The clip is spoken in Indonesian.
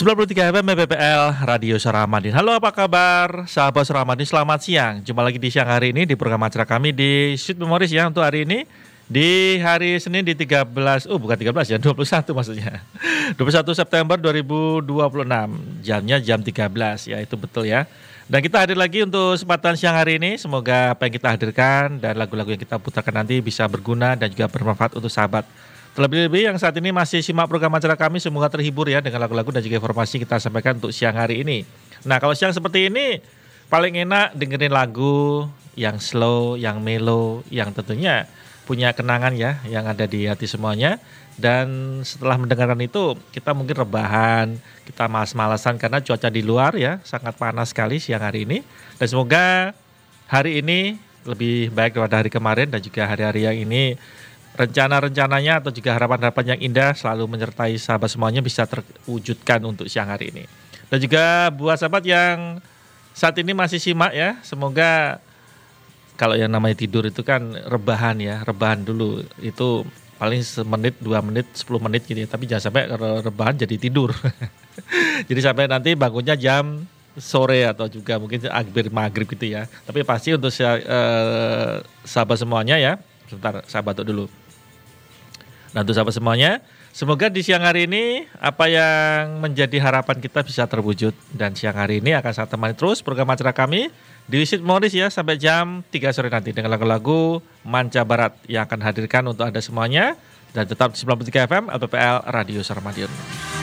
93 FM PPL Radio Suara Madin. Halo, apa kabar sahabat Suara Madin? Selamat siang. Jumpa lagi di siang hari ini di program acara kami di Sweet Memories ya, untuk hari ini di hari Senin di 13, bukan 13 ya, 21 maksudnya. 21 September 2026. Jamnya jam 13 ya, itu betul ya. Dan kita hadir lagi untuk kesempatan siang hari ini. Semoga apa yang kita hadirkan dan lagu-lagu yang kita putarkan nanti bisa berguna dan juga bermanfaat untuk sahabat. Terlebih-lebih yang saat ini masih simak program acara kami, semoga terhibur ya dengan lagu-lagu dan juga informasi kita sampaikan untuk siang hari ini. Nah, kalau siang seperti ini paling enak dengerin lagu yang slow, yang mellow, yang tentunya punya kenangan ya, yang ada di hati semuanya. Dan setelah mendengarkan itu kita mungkin rebahan, kita malas-malasan karena cuaca di luar ya sangat panas sekali siang hari ini. Dan semoga hari ini lebih baik daripada hari kemarin dan juga hari-hari yang ini rencana-rencananya atau juga harapan-harapan yang indah selalu menyertai sahabat semuanya bisa terwujudkan untuk siang hari ini. Dan juga buat sahabat yang saat ini masih simak ya, semoga kalau yang namanya tidur itu kan rebahan ya, rebahan dulu itu paling semenit, 2 menit, 10 menit gitu ya, tapi jangan sampai rebahan jadi tidur. Jadi sampai nanti bangunnya jam sore atau juga mungkin akhir maghrib gitu ya. Tapi pasti untuk sahabat semuanya ya, sebentar saya batuk dulu. Nah, untuk sahabat semuanya, semoga di siang hari ini apa yang menjadi harapan kita bisa terwujud. Dan siang hari ini akan saya temani terus program acara kami di Sweet Memories ya sampai jam 3 sore nanti dengan lagu-lagu Manca Barat yang akan hadirkan untuk Anda semuanya. Dan tetap di 93 FM LPPL Radio Suara Madiun.